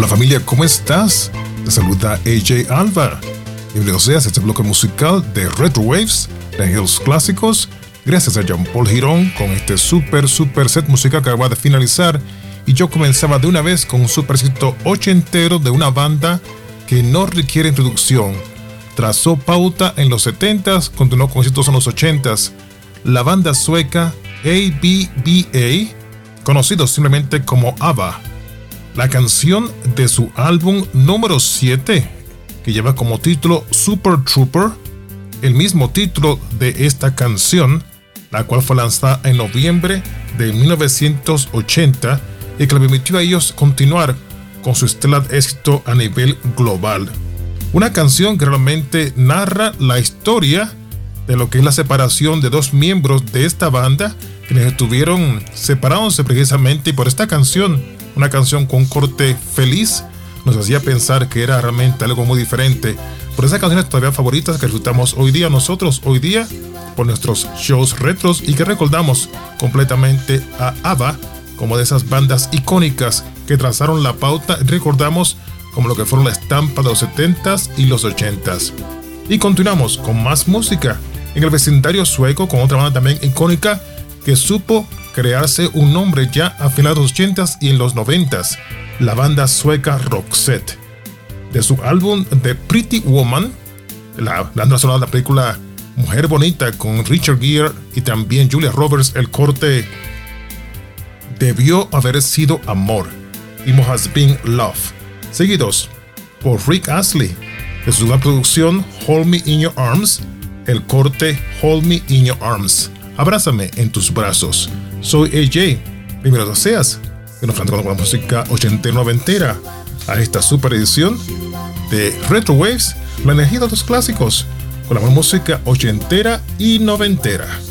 familia, ¿cómo estás? Te saluda AJ Alba. Bienvenido seas a este bloque musical de Retro Waves, de Hills Clásicos. Gracias a Jean Paul Girón con este super set musical que acaba de finalizar. Y yo comenzaba de una vez con un supercito ochentero de una banda que no requiere introducción. Trazó pauta en los 70s, continuó con éxitos en los 80s. La banda sueca ABBA, conocido simplemente como ABBA. La canción de su álbum número 7, que lleva como título Super Trooper, el mismo título de esta canción, la cual fue lanzada en noviembre de 1980 y que le permitió a ellos continuar con su estelar éxito a nivel global. Una canción que realmente narra la historia de lo que es la separación de dos miembros de esta banda, quienes estuvieron separándose precisamente, y por esta canción, una canción con un corte feliz, nos hacía pensar que era realmente algo muy diferente. Por esas canciones todavía favoritas que disfrutamos hoy día nosotros, por nuestros shows retros, y que recordamos completamente a ABBA como de esas bandas icónicas que trazaron la pauta, recordamos como lo que fueron la estampa de los 70s y los 80s. Y continuamos con más música en el vecindario sueco con otra banda también icónica que supo crearse un nombre ya a finales de los 80s y en los 90s, la banda sueca Roxette. De su álbum The Pretty Woman, la banda sonora de la película Mujer Bonita con Richard Gere y también Julia Roberts, el corte Debió haber sido amor y Must Have Been Love, seguidos por Rick Astley de su producción Hold Me in Your Arms, el corte Hold Me in Your Arms, abrázame en tus brazos. Soy AJ, bienvenido seas, que nos enfrentamos con la música ochentera noventera a esta super edición de Retro Waves, la energía de los clásicos, con la música ochentera y noventera.